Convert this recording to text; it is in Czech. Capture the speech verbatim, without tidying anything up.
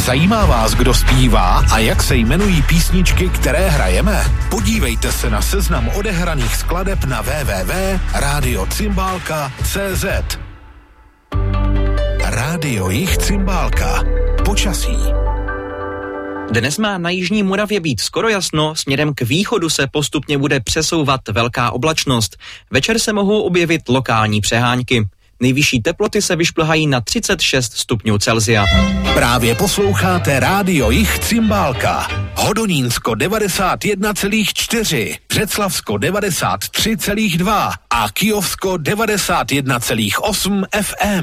Zajímá vás, kdo zpívá a jak se jmenují písničky, které hrajeme? Podívejte se na seznam odehraných skladeb na w w w tečka radio cymbálka tečka c z. Rádio Jich Cymbálka. Počasí. Dnes má na jižní Moravě být skoro jasno, směrem k východu se postupně bude přesouvat velká oblačnost. Večer se mohou objevit lokální přehánky. Nejvyšší teploty se vyšplhají na třicet šest stupňů Celsia. Právě posloucháte Rádio Jich Cymbálka. Hodonínsko devadesát jedna celá čtyři, Břeclavsko devadesát tři celá dva a Kyjovsko devadesát jedna celá osm F M.